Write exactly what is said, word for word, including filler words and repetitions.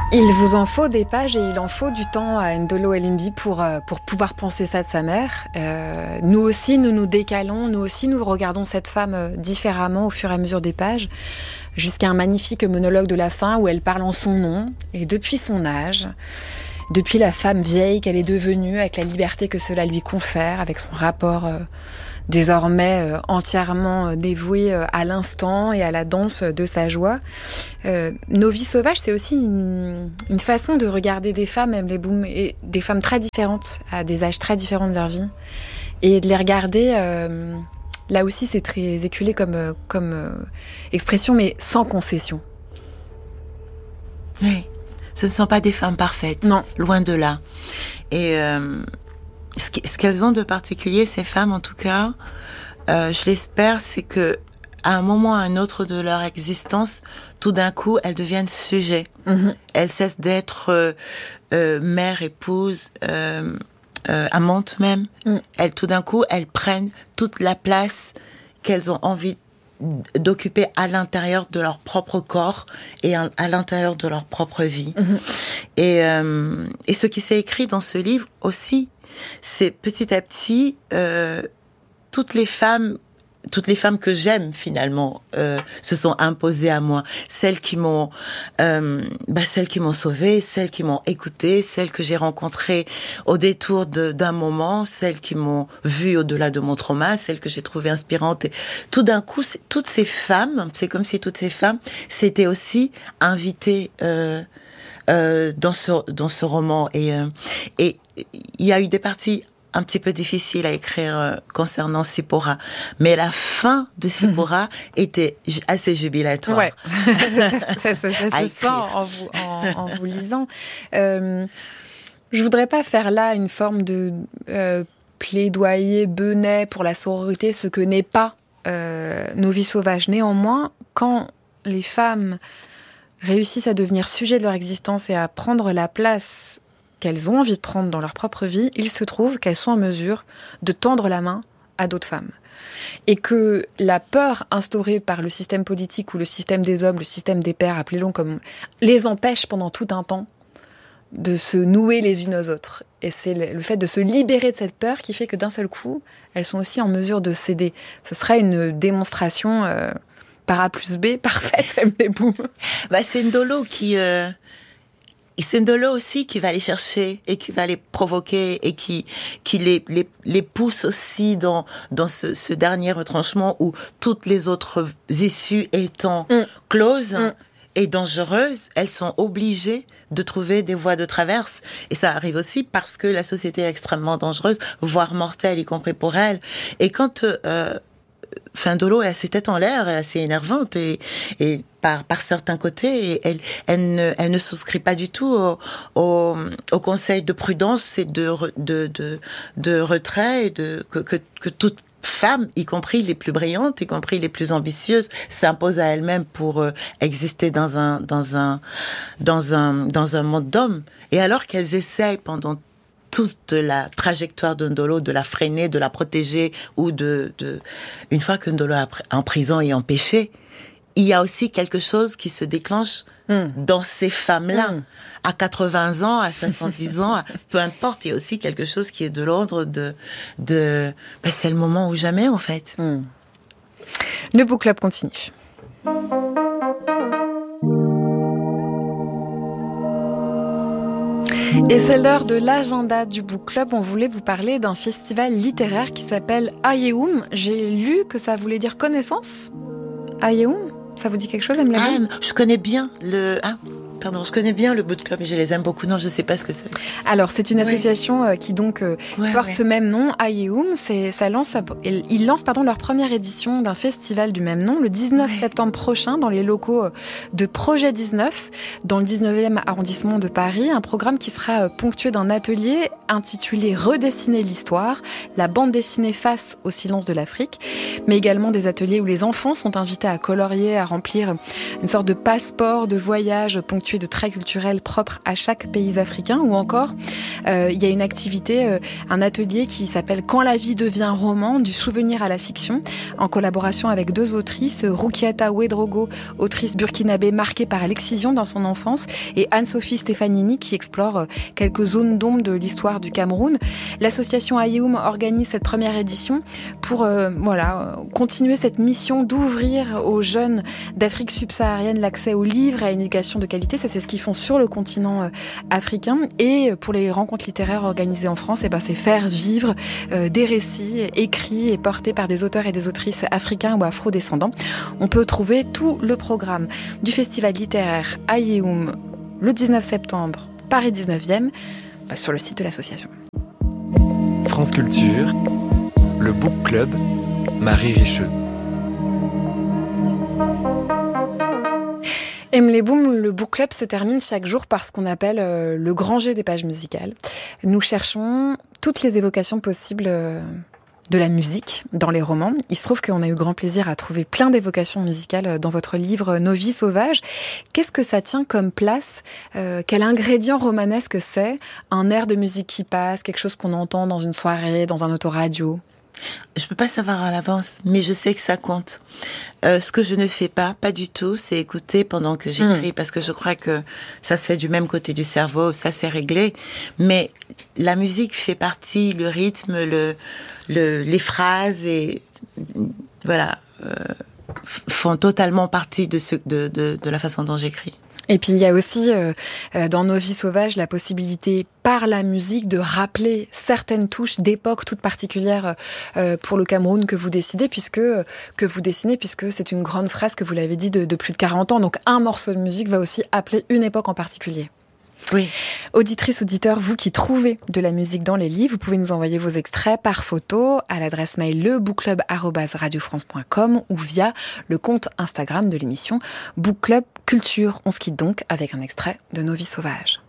Il vous en faut des pages et il en faut du temps à Ndolo Elimbi pour, euh, pour pouvoir penser ça de sa mère. Euh, nous aussi, nous nous décalons, nous aussi, nous regardons cette femme différemment au fur et à mesure des pages, jusqu'à un magnifique monologue de la fin où elle parle en son nom et depuis son âge, depuis la femme vieille qu'elle est devenue, avec la liberté que cela lui confère, avec son rapport euh, désormais euh, entièrement euh, dévoué euh, à l'instant et à la danse de sa joie. Euh, Nos vies sauvages, c'est aussi une, une façon de regarder des femmes, même les booms, et des femmes très différentes, à des âges très différents de leur vie, et de les regarder. Euh, là aussi, c'est très éculé comme, comme euh, expression, mais sans concession. Oui, ce ne sont pas des femmes parfaites, non. Loin de là. Et euh, ce, ce qu'elles ont de particulier, ces femmes en tout cas, euh, je l'espère, c'est que à un moment ou à un autre de leur existence, tout d'un coup, elles deviennent sujets. Mm-hmm. Elles cessent d'être euh, euh, mère, épouse, euh, euh, amante même. Mm. Elles, tout d'un coup, elles prennent toute la place qu'elles ont envie d'occuper à l'intérieur de leur propre corps et à, à l'intérieur de leur propre vie. Mm-hmm. Et, euh, et ce qui s'est écrit dans ce livre aussi, c'est petit à petit, euh, toutes les femmes Toutes les femmes que j'aime, finalement, euh, se sont imposées à moi. Celles qui m'ont, euh, bah, celles qui m'ont sauvée, celles qui m'ont écoutée, celles que j'ai rencontrées au détour de, d'un moment, celles qui m'ont vue au-delà de mon trauma, celles que j'ai trouvées inspirantes. Et tout d'un coup, c'est, toutes ces femmes, c'est comme si toutes ces femmes s'étaient aussi invitées euh, euh, dans ce dans ce roman. Et euh, et il y a eu des parties un petit peu difficile à écrire euh, concernant Sipora. Mais la fin de Sipora était j- assez jubilatoire. Ouais, ça, ça, ça, ça se sent en vous, en, en vous lisant. Euh, je voudrais pas faire là une forme de euh, plaidoyer benet pour la sororité, ce que n'est pas euh, Nos vies sauvages. Néanmoins, quand les femmes réussissent à devenir sujet de leur existence et à prendre la place qu'elles ont envie de prendre dans leur propre vie, il se trouve qu'elles sont en mesure de tendre la main à d'autres femmes. Et que la peur instaurée par le système politique ou le système des hommes, le système des pères, appelez-le comme, les empêche pendant tout un temps de se nouer les unes aux autres. Et c'est le fait de se libérer de cette peur qui fait que d'un seul coup, elles sont aussi en mesure de céder. Ce serait une démonstration euh, par A plus B parfaite, les bouts. Bah, c'est Ndolo qui... Euh... Et c'est Ndolo aussi qui va les chercher et qui va les provoquer et qui qui les les les pousse aussi dans dans ce, ce dernier retranchement où toutes les autres issues étant mm. closes mm. et dangereuses, elles sont obligées de trouver des voies de traverse. Et ça arrive aussi parce que la société est extrêmement dangereuse, voire mortelle, y compris pour elles. Et quand euh, Fin Ndolo est assez tête en l'air, est assez énervante et, et par, par certains côtés, et elle, elle, ne, elle ne souscrit pas du tout au, au, au conseil de prudence et de, de, de, de retrait et de, que, que, que toute femme, y compris les plus brillantes, y compris les plus ambitieuses, s'impose à elle-même pour euh, exister dans un, dans un, dans un, dans un monde d'hommes. Et alors qu'elles essayent pendant toute la trajectoire de Ndolo, de la freiner, de la protéger, ou de, de... une fois que Ndolo est en prison et empêché, il y a aussi quelque chose qui se déclenche mm. dans ces femmes-là. Mm. À quatre-vingts ans, à soixante-dix ans, peu importe, il y a aussi quelque chose qui est de l'ordre de... de ben c'est le moment ou jamais, en fait. Mm. Le Book Club continue. Et c'est l'heure de l'agenda du Book Club. On voulait vous parler d'un festival littéraire qui s'appelle Ayeum. J'ai lu que ça voulait dire connaissance. Ayeum, ça vous dit quelque chose, Emily? Ah, je connais bien le... Ah. Pardon, je connais bien le Book Club et je les aime beaucoup. Non, je ne sais pas ce que c'est. Alors, c'est une association ouais. qui donc euh, ouais, porte ouais. ce même nom, Ayeum. C'est, ça lance, ils lancent pardon, leur première édition d'un festival du même nom le dix-neuf ouais. septembre prochain dans les locaux de Projet dix-neuf, dans le dix-neuvième arrondissement de Paris. Un programme qui sera ponctué d'un atelier intitulé Redessiner l'histoire, la bande dessinée face au silence de l'Afrique, mais également des ateliers où les enfants sont invités à colorier, à remplir une sorte de passeport de voyage ponctué constituée de traits culturels propres à chaque pays africain, ou encore euh, il y a une activité, euh, un atelier qui s'appelle « Quand la vie devient roman, du souvenir à la fiction », en collaboration avec deux autrices, Roukiata Ouedraogo, autrice burkinabé marquée par l'excision dans son enfance, et Anne-Sophie Stefanini qui explore quelques zones d'ombre de l'histoire du Cameroun. L'association Ayehoum organise cette première édition pour euh, voilà, continuer cette mission d'ouvrir aux jeunes d'Afrique subsaharienne l'accès aux livres et à une éducation de qualité. Ça, c'est ce qu'ils font sur le continent euh, africain. Et pour les rencontres littéraires organisées en France, eh ben, c'est faire vivre euh, des récits écrits et portés par des auteurs et des autrices africains ou afro-descendants. On peut trouver tout le programme du festival littéraire Ayehoum le dix-neuf septembre, Paris dix-neuvième, bah, sur le site de l'association. France Culture, le Book Club, Marie Richeux. Emily Boom, le Book Club se termine chaque jour par ce qu'on appelle euh, le grand jeu des pages musicales. Nous cherchons toutes les évocations possibles euh, de la musique dans les romans. Il se trouve qu'on a eu grand plaisir à trouver plein d'évocations musicales dans votre livre Nos vies sauvages. Qu'est-ce que ça tient comme place ? euh, Quel ingrédient romanesque c'est ? Un air de musique qui passe, quelque chose qu'on entend dans une soirée, dans un autoradio ? Je peux pas savoir à l'avance, mais je sais que ça compte. Euh, ce que je ne fais pas, pas du tout, c'est écouter pendant que j'écris, mmh. parce que je crois que ça se fait du même côté du cerveau, ça c'est réglé. Mais la musique fait partie, le rythme, le, le, les phrases et voilà euh, font totalement partie de ce, de, de, de la façon dont j'écris. Et puis il y a aussi euh, dans Nos vies sauvages la possibilité par la musique de rappeler certaines touches d'époque toutes particulières euh, pour le Cameroun que vous décidez puisque que vous dessinez puisque c'est une grande phrase que vous l'avez dit de, de plus de quarante ans. Donc un morceau de musique va aussi appeler une époque en particulier. Oui. Auditrice, auditeur, vous qui trouvez de la musique dans les livres, vous pouvez nous envoyer vos extraits par photo à l'adresse mail lebookclub arobase radio france point com ou via le compte Instagram de l'émission Book Club Culture. On se quitte donc avec un extrait de Nos vies sauvages.